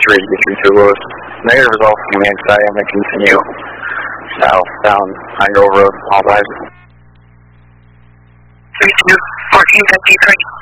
3, get 2 Lewis. Negative result from the XI, I'm going to continue south down High Grove Road, all eyes. 32, 1453.